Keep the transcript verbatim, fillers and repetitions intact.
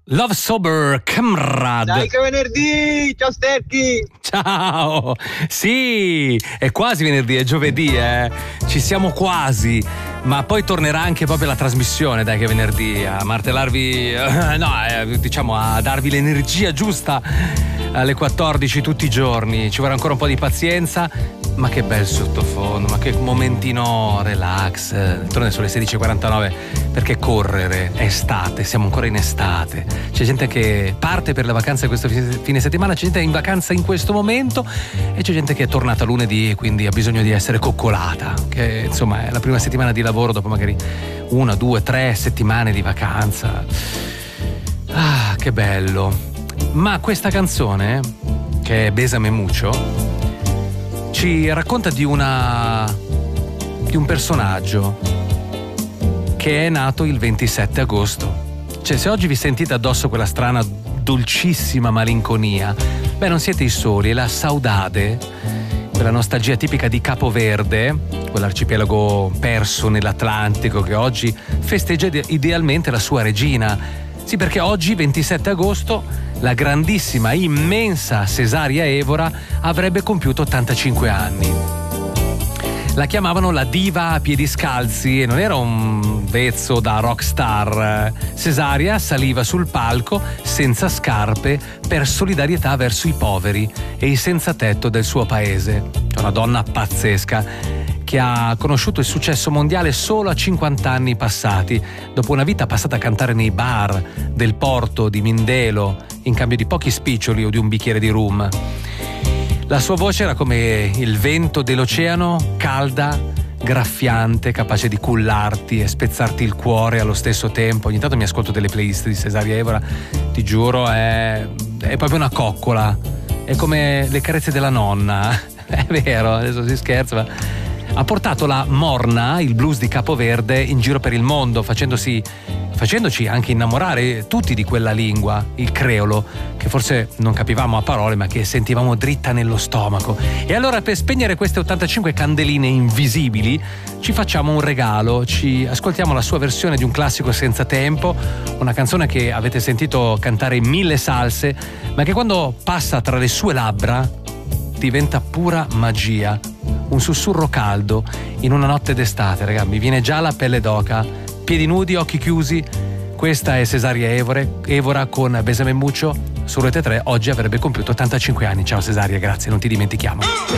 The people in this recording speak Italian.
Love Sober Camrad. Dai che venerdì, ciao Sterchi. Ciao. Sì, è quasi venerdì, è giovedì, eh. Ci siamo quasi. Ma poi tornerà anche proprio la trasmissione, dai che è venerdì, a martellarvi, eh, no, eh, diciamo a darvi l'energia giusta alle quattordici tutti i giorni. Ci vorrà ancora un po' di pazienza, ma che bel sottofondo, ma che momentino relax. Torna sulle sedici e quarantanove, perché correre, è estate, siamo ancora in estate. C'è gente che parte per le vacanze questo fine settimana, c'è gente in vacanza in questo momento e c'è gente che è tornata lunedì e quindi ha bisogno di essere coccolata, che insomma è la prima settimana di lavoro dopo magari una, due, tre settimane di vacanza. Ah, che bello. Ma questa canzone, che è Besame Mucho, ci racconta di una di un personaggio che è nato il ventisette agosto. Cioè, se oggi vi sentite addosso quella strana dolcissima malinconia, beh, non siete i soli. È la saudade, quella nostalgia tipica di Capo Verde, quell'arcipelago perso nell'Atlantico che oggi festeggia idealmente la sua regina. Sì, perché oggi, ventisette agosto, la grandissima, immensa Cesaria Evora avrebbe compiuto ottantacinque anni. La chiamavano la diva a piedi scalzi e non era un vezzo da rockstar. Cesaria saliva sul palco senza scarpe per solidarietà verso i poveri e i senza tetto del suo paese. Una donna pazzesca che ha conosciuto il successo mondiale solo a cinquanta anni passati, dopo una vita passata a cantare nei bar del porto di Mindelo in cambio di pochi spiccioli o di un bicchiere di rum. La sua voce era come il vento dell'oceano, calda, graffiante, capace di cullarti e spezzarti il cuore allo stesso tempo. Ogni tanto mi ascolto delle playlist di Cesaria Evora, ti giuro, è, è proprio una coccola, è come le carezze della nonna. È vero, adesso si scherza, ma ha portato la morna, il blues di Capo Verde, in giro per il mondo, facendosi, facendoci anche innamorare tutti di quella lingua, il creolo, che forse non capivamo a parole ma che sentivamo dritta nello stomaco. E allora, per spegnere queste ottantacinque candeline invisibili, ci facciamo un regalo, ci ascoltiamo la sua versione di un classico senza tempo, una canzone che avete sentito cantare in mille salse, ma che quando passa tra le sue labbra diventa pura magia. Un sussurro caldo in una notte d'estate, raga, mi viene già la pelle d'oca, piedi nudi, occhi chiusi. Questa è Cesaria Evore, Evora con Besame Mucho su Rete tre. Oggi avrebbe compiuto ottantacinque anni. Ciao Cesaria, grazie, non ti dimentichiamo.